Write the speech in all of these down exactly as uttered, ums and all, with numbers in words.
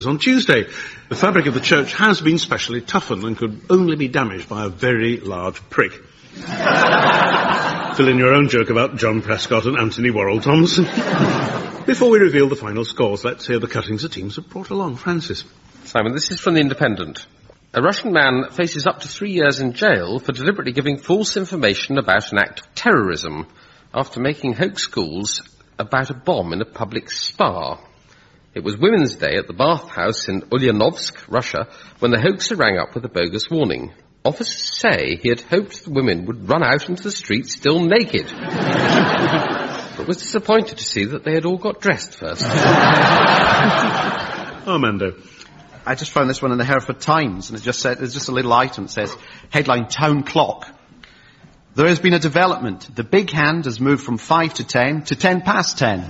On Tuesday, the fabric of the church has been specially toughened and could only be damaged by a very large prick. Fill in your own joke about John Prescott and Anthony Worrell Thompson. Before we reveal the final scores, let's hear the cuttings the teams have brought along. Francis. Simon, this is from The Independent. A Russian man faces up to three years in jail for deliberately giving false information about an act of terrorism after making hoax calls about a bomb in a public spa. It was Women's Day at the bathhouse in Ulyanovsk, Russia, when the hoaxer rang up with a bogus warning. Officers say he had hoped the women would run out into the street still naked, but was disappointed to see that they had all got dressed first. Armando. I just found this one in the Hereford Times, and it just said, it's just a little item. It says, headline, Town Clock. There has been a development. The big hand has moved from five to ten to ten past ten.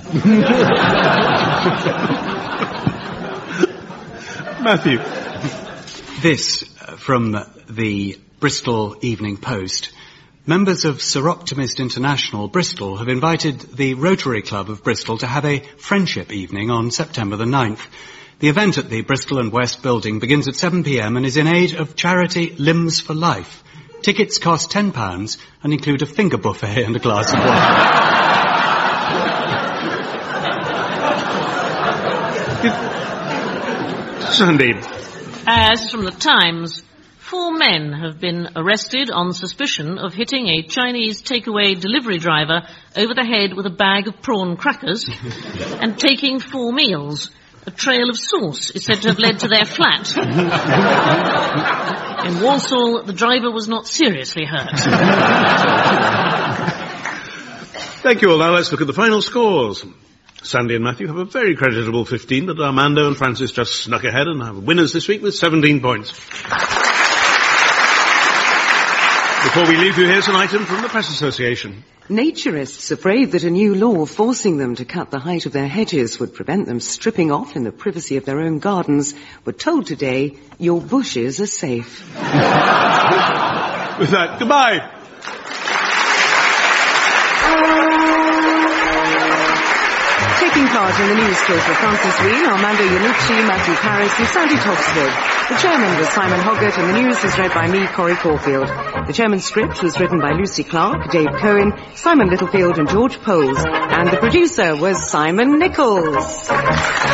Matthew. This uh, from the Bristol Evening Post. Members of Seroptimist International Bristol have invited the Rotary Club of Bristol to have a friendship evening on September the ninth. The event at the Bristol and West building begins at seven p.m. and is in aid of charity Limbs for Life. Tickets cost ten pounds and include a finger buffet and a glass of wine. Sandy. As from the Times, four men have been arrested on suspicion of hitting a Chinese takeaway delivery driver over the head with a bag of prawn crackers and taking four meals. A trail of sauce is said to have led to their flat. In Walsall, the driver was not seriously hurt. Thank you all. Now let's look at the final scores. Sandy and Matthew have a very creditable fifteen, but Armando and Francis just snuck ahead and have winners this week with seventeen points. Before we leave you, here's an item from the Press Association. Naturists afraid that a new law forcing them to cut the height of their hedges would prevent them stripping off in the privacy of their own gardens were told today, your bushes are safe. With that, goodbye. Taking part in the news quiz were Francis Wheel, Armando Iannucci, Matthew Paris and Sandy Toxford. The chairman was Simon Hoggart and the news was read by me, Corrie Caulfield. The chairman's script was written by Lucy Clark, Dave Cohen, Simon Littlefield and George Poles. And the producer was Simon Nichols.